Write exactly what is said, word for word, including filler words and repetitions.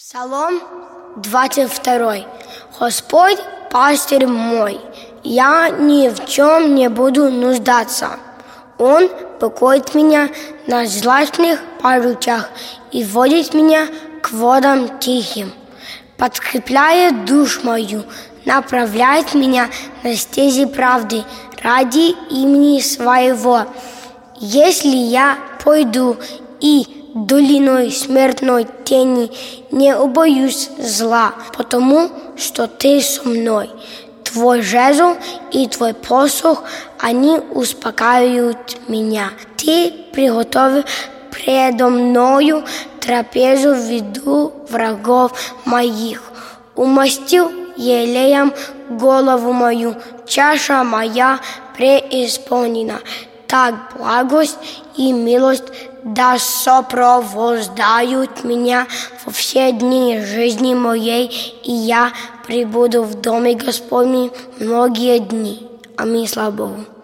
Псалом двадцать два. Господь пастырь мой, я ни в чем не буду нуждаться. Он покоит меня на злачных пажитях и водит меня к водам тихим. Подкрепляет душу мою, направляет меня на стези правды ради имени своего. Если я пойду и долиной смертной тени, не убоюсь зла, потому что ты со мной. Твой жезл и твой посох, они успокаивают меня. Ты приготовил предо мною трапезу в виду врагов моих. Умастил елеем голову мою, чаша моя преисполнена. Так благость и милость да сопровождают меня во все дни жизни моей, и я пребуду в доме Господнем многие дни. Аминь. Слава Богу.